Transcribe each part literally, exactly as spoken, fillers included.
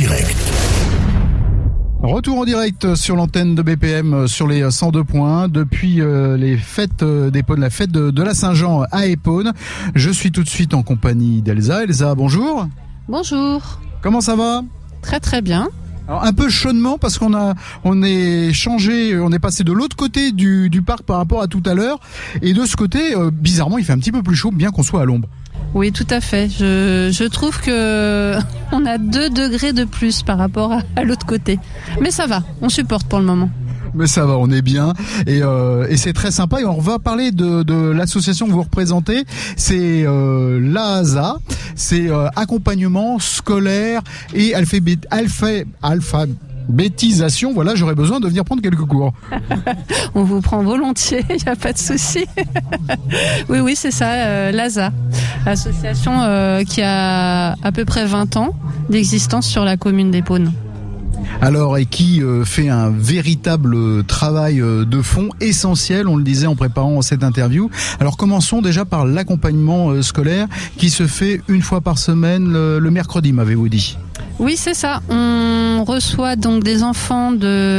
direct. Retour en direct sur l'antenne de B P M sur les cent deux point un depuis euh, les fêtes euh, d'Épône, la fête de, de la Saint-Jean à Épône. Je suis tout de suite en compagnie d'Elsa. Elsa, bonjour. Bonjour. Comment ça va ? Très très bien. Alors, un peu chaudement parce qu'on a on est changé, on est passé de l'autre côté du, du parc par rapport à tout à l'heure, et de ce côté, euh, bizarrement, il fait un petit peu plus chaud, bien qu'on soit à l'ombre. Oui, tout à fait. Je, je trouve que on a deux degrés de plus par rapport à, à l'autre côté. Mais ça va, on supporte pour le moment. Mais ça va, on est bien, et, euh, et c'est très sympa. Et on va parler de, de l'association que vous représentez. C'est euh, l'A A S A, c'est euh, accompagnement scolaire et alphabet, alpha, alphabétisation. Voilà, j'aurais besoin de venir prendre quelques cours. On vous prend volontiers, il n'y a pas de souci. Oui, oui, c'est ça, euh, l'A A S A, association euh, qui a à peu près vingt ans d'existence sur la commune d'Épône. Alors, et qui euh, fait un véritable travail euh, de fond essentiel, on le disait en préparant cette interview. Alors, commençons déjà par l'accompagnement euh, scolaire qui se fait une fois par semaine le, le mercredi, m'avez-vous dit ? Oui, c'est ça. On reçoit donc des enfants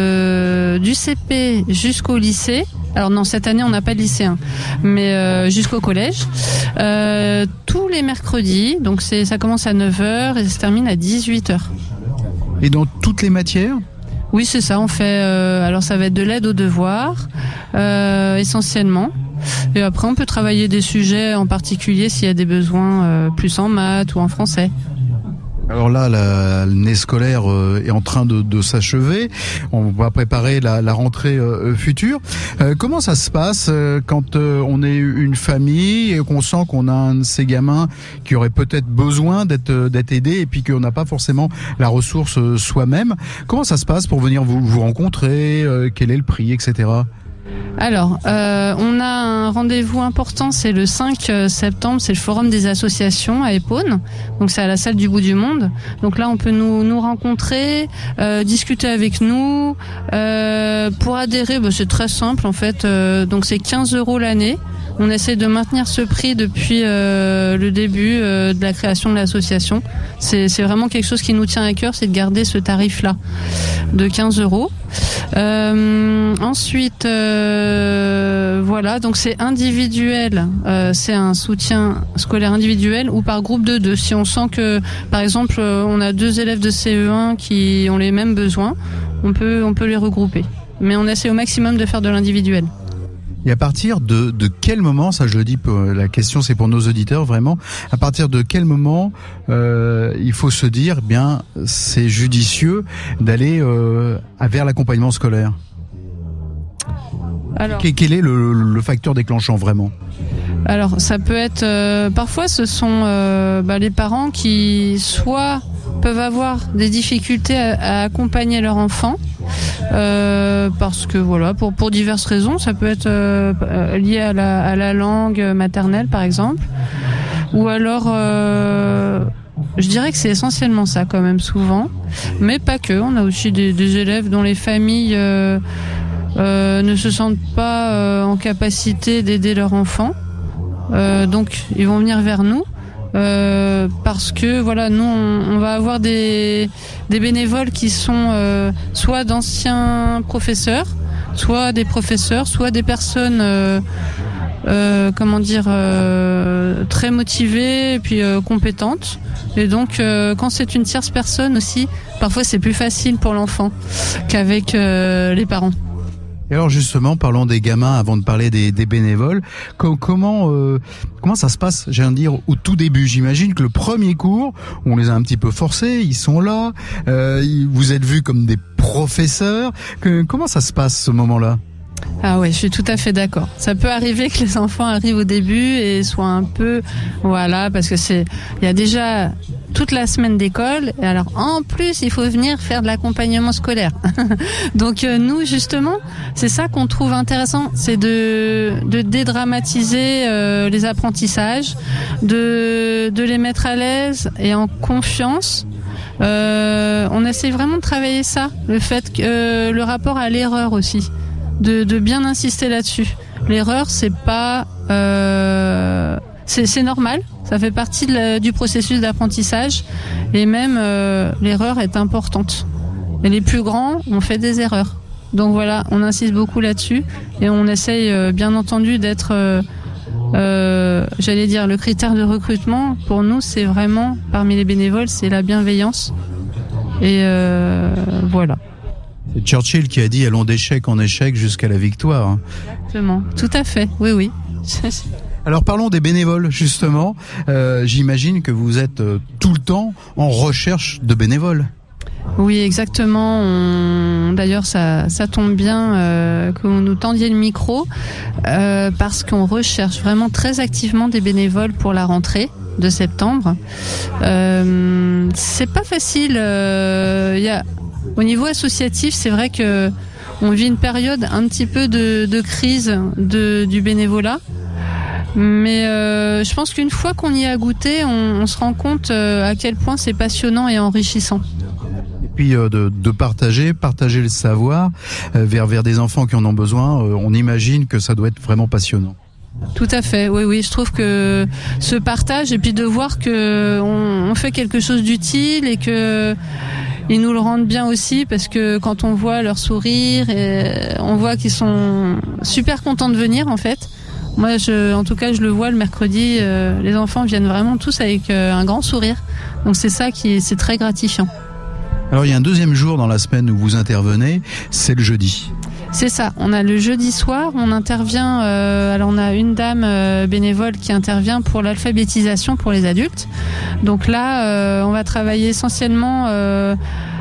de du C P jusqu'au lycée. Alors non, cette année on n'a pas de lycéens, mais euh, jusqu'au collège. Euh, tous les mercredis, donc c'est ça commence à neuf heures et ça se termine à dix-huit heures. Et dans toutes les matières ? Oui, c'est ça. On fait. Euh, alors, ça va être de l'aide aux devoirs, euh, essentiellement. Et après, on peut travailler des sujets en particulier s'il y a des besoins euh, plus en maths ou en français. Alors là, l'année scolaire est en train de, de s'achever. On va préparer la, la rentrée euh, future. Euh, comment ça se passe euh, quand euh, on est une famille et qu'on sent qu'on a un de ces gamins qui aurait peut-être besoin d'être d'être aidé et puis qu'on n'a pas forcément la ressource euh, soi-même ? Comment ça se passe pour venir vous, vous rencontrer ? euh, Quel est le prix, et cetera. Alors, euh, on a un rendez-vous important, c'est le cinq septembre, c'est le forum des associations à Épône, donc c'est à la salle du bout du monde. Donc là, on peut nous, nous rencontrer, euh, discuter avec nous. Euh, pour adhérer, bah, c'est très simple en fait, euh, donc c'est quinze euros l'année. On essaie de maintenir ce prix depuis euh, le début euh, de la création de l'association. C'est, c'est vraiment quelque chose qui nous tient à cœur, c'est de garder ce tarif-là de quinze euros. Euh, ensuite, euh, voilà, donc c'est individuel, euh, c'est un soutien scolaire individuel ou par groupe de deux. Si on sent que, par exemple, on a deux élèves de C E un qui ont les mêmes besoins, on peut, on peut les regrouper. Mais on essaie au maximum de faire de l'individuel. Et à partir de, de quel moment, ça je le dis, pour, la question c'est pour nos auditeurs vraiment, à partir de quel moment euh, il faut se dire, bien c'est judicieux d'aller euh, vers l'accompagnement scolaire ? Alors, quel est le, le facteur déclenchant vraiment ? Alors ça peut être, euh, parfois ce sont euh, bah, les parents qui soit peuvent avoir des difficultés à, à accompagner leur enfant, euh, parce que voilà, pour pour diverses raisons, ça peut être euh, lié à la à la langue maternelle par exemple, ou alors euh, je dirais que c'est essentiellement ça quand même souvent, mais pas que. On a aussi des, des élèves dont les familles euh, euh, ne se sentent pas euh, en capacité d'aider leur enfant, euh, donc ils vont venir vers nous. Euh, parce que voilà, nous on, on va avoir des, des bénévoles qui sont euh, soit d'anciens professeurs, soit des professeurs, soit des personnes euh, euh, comment dire euh, très motivées et puis euh, compétentes. Et donc euh, quand c'est une tierce personne aussi, parfois c'est plus facile pour l'enfant qu'avec euh, les parents. Et alors justement, parlons des gamins avant de parler des, des bénévoles. Comment euh, comment ça se passe, j'ai envie de dire, au tout début ? J'imagine que le premier cours, on les a un petit peu forcés, ils sont là, euh, vous êtes vus comme des professeurs. Que, comment ça se passe ce moment-là ? Ah ouais, je suis tout à fait d'accord. Ça peut arriver que les enfants arrivent au début et soient un peu, voilà, parce que c'est, il y a déjà toute la semaine d'école, et alors en plus il faut venir faire de l'accompagnement scolaire. Donc euh, nous justement, c'est ça qu'on trouve intéressant, c'est de de dédramatiser euh, les apprentissages, de de les mettre à l'aise et en confiance. Euh, on essaie vraiment de travailler ça, le fait que euh, le rapport à l'erreur aussi. De, de bien insister là-dessus. L'erreur, c'est pas, euh, c'est, c'est normal, Ça fait partie de la, du processus d'apprentissage et même euh, l'erreur est importante. Et les plus grands ont fait des erreurs. Donc voilà, on insiste beaucoup là-dessus et on essaye euh, bien entendu d'être, euh, euh, j'allais dire, le critère de recrutement pour nous, c'est vraiment, parmi les bénévoles, c'est la bienveillance. Et euh, voilà. C'est Churchill qui a dit « allons d'échec en échec jusqu'à la victoire ». Exactement, tout à fait, oui, oui. Alors parlons des bénévoles justement. Euh, j'imagine que vous êtes euh, tout le temps en recherche de bénévoles. Oui, exactement. On... D'ailleurs, ça, ça tombe bien euh, que vous nous tendiez le micro euh, parce qu'on recherche vraiment très activement des bénévoles pour la rentrée de septembre. Euh, c'est pas facile. Euh, y a... Au niveau associatif, c'est vrai que on vit une période un petit peu de, de crise de, du bénévolat. Mais euh, je pense qu'une fois qu'on y a goûté, on, on se rend compte euh, à quel point c'est passionnant et enrichissant. Et puis euh, de, de partager, partager le savoir euh, vers, vers des enfants qui en ont besoin, euh, on imagine que ça doit être vraiment passionnant. Tout à fait, oui, oui. Je trouve que ce partage et puis de voir que on, on fait quelque chose d'utile et que ils nous le rendent bien aussi parce que quand on voit leur sourire, et on voit qu'ils sont super contents de venir en fait. Moi, je, en tout cas, je le vois le mercredi, euh, les enfants viennent vraiment tous avec euh, un grand sourire. Donc c'est ça qui, c'est très gratifiant. Alors il y a un deuxième jour dans la semaine où vous intervenez, c'est le jeudi. C'est ça. On a le jeudi soir, on intervient. Euh, alors on a une dame euh, bénévole qui intervient pour l'alphabétisation pour les adultes. Donc là, euh, on va travailler essentiellement euh,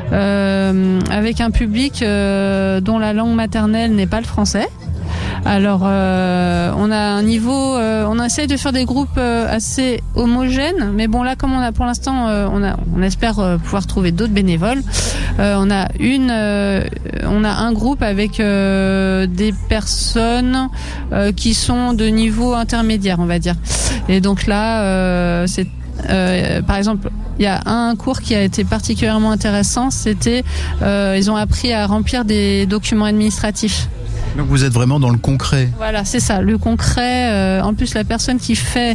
euh, avec un public euh, dont la langue maternelle n'est pas le français. Alors, euh, on a un niveau, euh, on essaye de faire des groupes euh, assez homogènes, mais bon là, comme on a pour l'instant, euh, on a, on espère euh, pouvoir trouver d'autres bénévoles. Euh, on a une, euh, on a un groupe avec euh, des personnes euh, qui sont de niveau intermédiaire, on va dire. Et donc là, euh, c'est Euh, par exemple, il y a un cours qui a été particulièrement intéressant, c'était euh, ils ont appris à remplir des documents administratifs. Donc vous êtes vraiment dans le concret. Voilà, c'est ça, le concret. Euh, en plus, la personne qui fait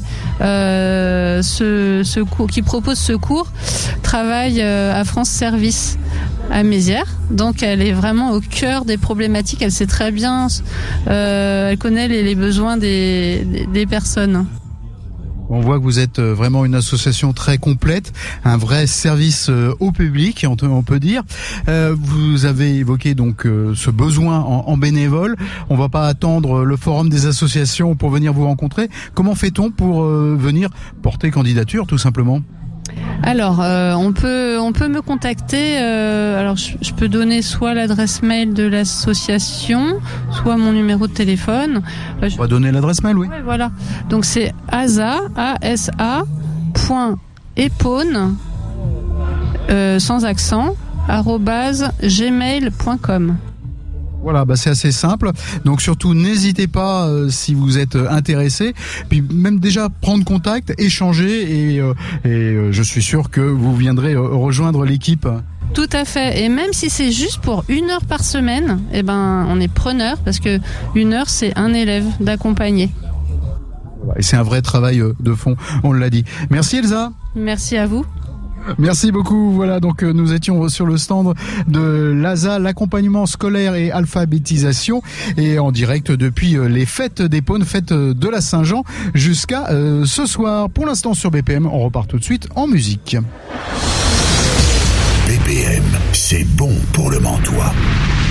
euh, ce, ce cours, qui propose ce cours, travaille euh, à France Service à Mézières. Donc, elle est vraiment au cœur des problématiques. Elle sait très bien, euh, elle connaît les, les besoins des, des, des personnes. On voit que vous êtes vraiment une association très complète, un vrai service au public, on peut dire. Euh, vous avez évoqué donc ce besoin en, en bénévoles. On va pas attendre le forum des associations pour venir vous rencontrer. Comment fait-on pour euh, venir porter candidature, tout simplement ? Alors, euh, on peut on peut me contacter. Euh, alors, je, je peux donner soit l'adresse mail de l'association, soit mon numéro de téléphone. Euh, je... On va donner l'adresse mail, oui. Ouais, voilà. Donc c'est asa a s a point epone euh, sans accent arobase gmail point com. Voilà, bah c'est assez simple. Donc surtout, n'hésitez pas euh, si vous êtes intéressé. Puis même déjà prendre contact, échanger et, euh, et euh, je suis sûr que vous viendrez euh, rejoindre l'équipe. Tout à fait. Et même si c'est juste pour une heure par semaine, eh ben on est preneur parce que une heure c'est un élève d'accompagner. Et c'est un vrai travail euh, de fond. On l'a dit. Merci Elsa. Merci à vous. Merci beaucoup. Voilà, donc euh, nous étions sur le stand de l'A S A, l'accompagnement scolaire et alphabétisation, et en direct depuis euh, les fêtes des Pônes, fêtes de la Saint-Jean, jusqu'à euh, ce soir. Pour l'instant sur B P M, on repart tout de suite en musique. B P M, c'est bon pour le Mantois.